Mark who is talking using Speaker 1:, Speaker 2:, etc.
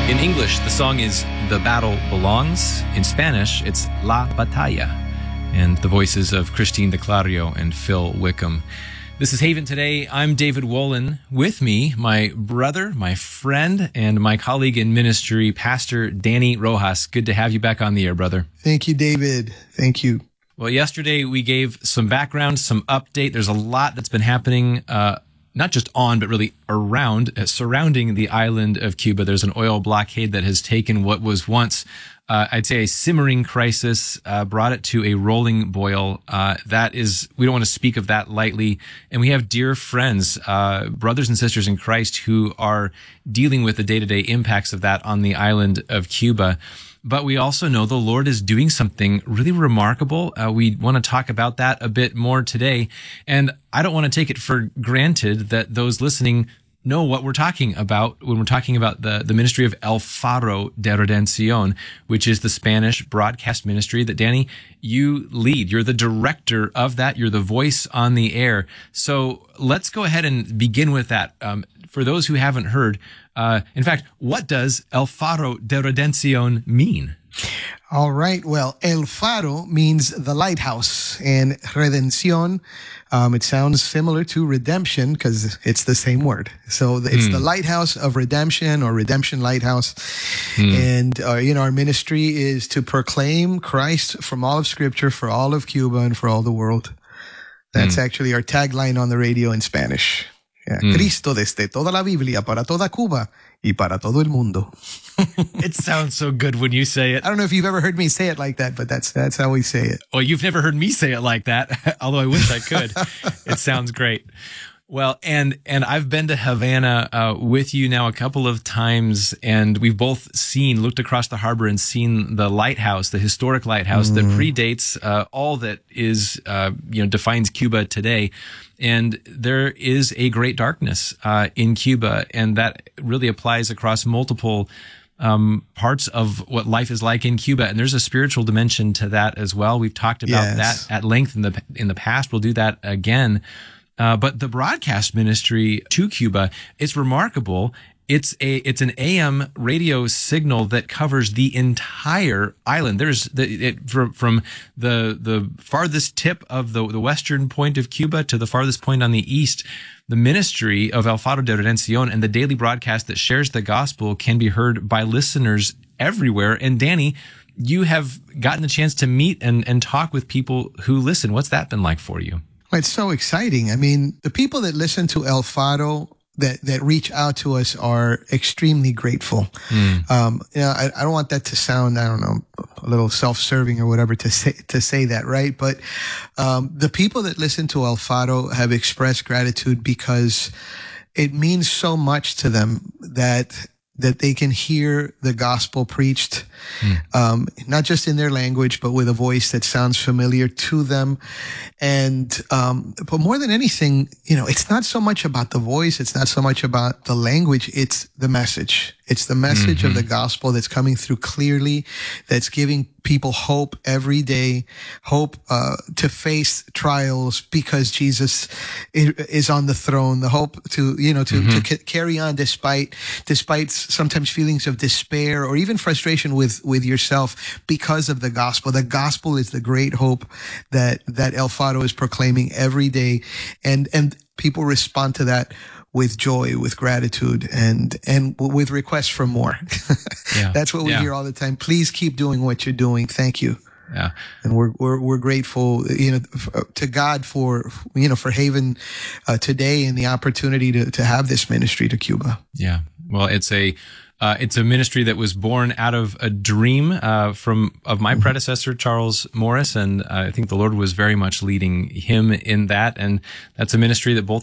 Speaker 1: In English, the song is The Battle Belongs. In Spanish, it's La Batalla. And the voices of Christine DeClario and Phil Wickham. This is Haven Today. I'm David Wolin. With me, my brother, my friend, and my colleague in ministry, Pastor Danny Rojas. Good to have you back on the air, brother.
Speaker 2: Thank you, David. Thank you.
Speaker 1: Well, yesterday we gave some background, some update. There's a lot that's been happening, not just on, but really around, surrounding the island of Cuba. There's an oil blockade that has taken what was once, I'd say, a simmering crisis, brought it to a rolling boil. We don't want to speak of that lightly. And we have dear friends, brothers and sisters in Christ who are dealing with the day-to-day impacts of that on the island of Cuba. But we also know the Lord is doing something really remarkable. We want to talk about that a bit more today. And I don't want to take it for granted that those listening know what we're talking about when we're talking about the ministry of El Faro de Redención, which is the Spanish broadcast ministry that, Danny, you lead. You're the director of that. You're the voice on the air. So let's go ahead and begin with that. For those who haven't heard, in fact, what does El Faro de Redención mean?
Speaker 2: All right. Well, El Faro means the lighthouse, and Redención, it sounds similar to redemption because it's the same word. So it's the lighthouse of redemption, or redemption lighthouse. And, our ministry is to proclaim Christ from all of Scripture for all of Cuba and for all the world. That's actually our tagline on the radio in Spanish. Yeah. Cristo desde toda la Biblia para toda Cuba y para todo el mundo.
Speaker 1: It sounds so good when you say it.
Speaker 2: I don't know if you've ever heard me say it like that, but that's how we say it.
Speaker 1: Well, you've never heard me say it like that, although I wish I could. It sounds great. Well, and I've been to Havana with you now a couple of times, and we've both looked across the harbor and seen the lighthouse, the historic lighthouse that predates all that is, defines Cuba today. And there is a great darkness in Cuba, and that really applies across multiple parts of what life is like in Cuba. And there's a spiritual dimension to that as well. We've talked about that at length in the past. We'll do that again. But the broadcast ministry to Cuba, it's remarkable. It's an AM radio signal that covers the entire island. There's from the farthest tip of the western point of Cuba to the farthest point on the east. The ministry of El Faro de Redención and the daily broadcast that shares the gospel can be heard by listeners everywhere. And Danny, you have gotten the chance to meet and talk with people who listen. What's that been like for you?
Speaker 2: It's so exciting. I mean, the people that listen to El Faro that reach out to us are extremely grateful. I don't want that to sound, I don't know, a little self-serving or whatever to say that, right? But the people that listen to El Faro have expressed gratitude because it means so much to them that they can hear the gospel preached, not just in their language, but with a voice that sounds familiar to them. And, but more than anything, it's not so much about the voice. It's not so much about the language. It's the message. It's the message of the gospel that's coming through clearly, that's giving people hope every day, hope to face trials because Jesus is on the throne, the hope to carry on despite sometimes feelings of despair or even frustration with yourself because of the gospel. The gospel is the great hope that El Faro is proclaiming every day, and people respond to that with joy, with gratitude, and with requests for more. That's what we hear all the time. Please keep doing what you're doing. Thank you.
Speaker 1: Yeah.
Speaker 2: And we're grateful, to God for Haven today and the opportunity to have this ministry to Cuba.
Speaker 1: Yeah. Well, it's a ministry that was born out of a dream of my predecessor, Charles Morris, and I think the Lord was very much leading him in that. And that's a ministry that both